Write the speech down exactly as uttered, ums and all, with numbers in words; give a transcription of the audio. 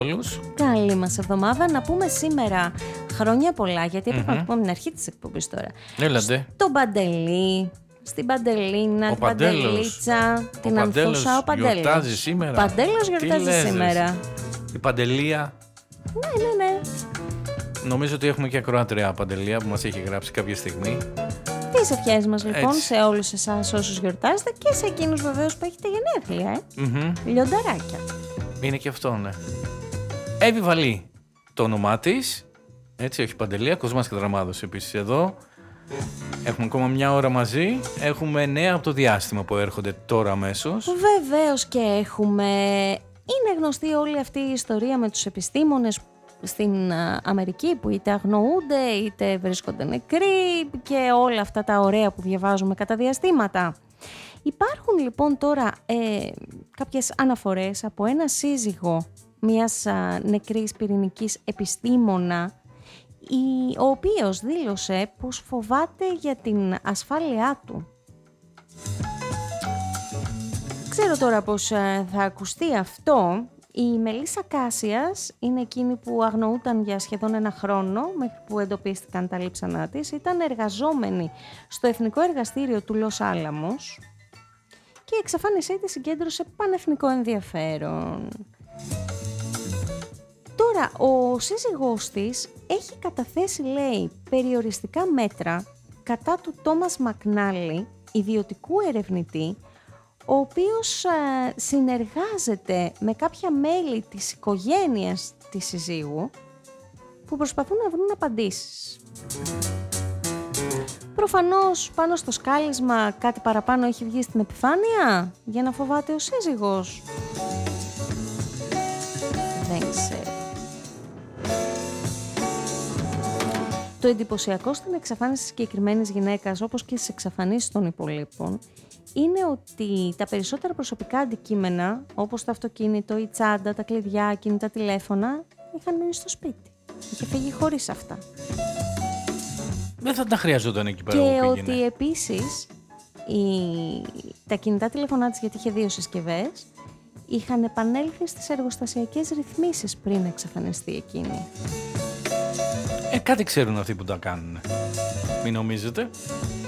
Καλή μας εβδομάδα. Να πούμε σήμερα χρόνια πολλά, γιατί έπρεπε mm-hmm. να το πούμε από την αρχή της εκπομπής τώρα. Έλατε. Στον Παντελή, στην Παντελίνα, την Παντελίτσα, την Ανθούσα. Ο Παντέλος γιορτάζει σήμερα. Ο Παντέλος γιορτάζει σήμερα. Η Παντελία. Ναι, ναι, ναι. Νομίζω ότι έχουμε και ακροάτρια Παντελία που μας έχει γράψει κάποια στιγμή. Τις ευχές μας λοιπόν έτσι σε όλους εσάς όσους γιορτάζετε και σε εκείνους βεβαίως που έχετε γενέθλια, ε. Mm-hmm. Λιονταράκια. Είναι και αυτό, ναι. Εύη Βαλή το όνομά της. Έτσι, όχι Παντελία. Κοσμάς Κατραμάδος επίσης εδώ. Έχουμε ακόμα μια ώρα μαζί. Έχουμε νέα από το διάστημα που έρχονται τώρα αμέσως. Βεβαίως και έχουμε. Είναι γνωστή όλη αυτή η ιστορία με τους επιστήμονες στην Αμερική που είτε αγνοούνται είτε βρίσκονται νεκροί και όλα αυτά τα ωραία που διαβάζουμε κατά διαστήματα. Υπάρχουν λοιπόν τώρα ε, κάποιες αναφορές από ένα σύζυγο μιας α, νεκρής πυρηνικής επιστήμονα, η, ο οποίος δήλωσε πως φοβάται για την ασφάλειά του. Ξέρω τώρα πως α, θα ακουστεί αυτό. Η Μελίσσα Κάσιας είναι εκείνη που αγνοούταν για σχεδόν ένα χρόνο μέχρι που εντοπίστηκαν τα λείψανά της. Ήταν εργαζόμενη στο Εθνικό Εργαστήριο του Λος Άλαμος και η εξαφάνισή της συγκέντρωσε πανεθνικό ενδιαφέρον. Τώρα, ο σύζυγός της έχει καταθέσει, λέει, περιοριστικά μέτρα κατά του Τόμας Μακνάλι, ιδιωτικού ερευνητή, ο οποίος α, συνεργάζεται με κάποια μέλη της οικογένειας της συζύγου που προσπαθούν να βρουν απαντήσεις. Προφανώς πάνω στο σκάλισμα κάτι παραπάνω έχει βγει στην επιφάνεια για να φοβάται ο σύζυγος. Δεν ξέρω. Το εντυπωσιακό στην εξαφάνιση της συγκεκριμένης γυναίκας, όπως και στις εξαφανίσεις των υπολείπων, είναι ότι τα περισσότερα προσωπικά αντικείμενα, όπως το αυτοκίνητο, η τσάντα, τα κλειδιά, κινητά τηλέφωνα, είχαν μείνει στο σπίτι. Είχε φύγει χωρίς αυτά. Δεν θα τα χρειαζόταν εκεί πέρα. Και ότι επίσης η... τα κινητά τηλέφωνά της, γιατί είχε δύο συσκευές, είχαν επανέλθει στις εργοστασιακές ρυθμίσεις πριν εξαφανιστεί εκείνη. Ε, κάτι ξέρουν αυτοί που τα κάνουν. Μην νομίζετε.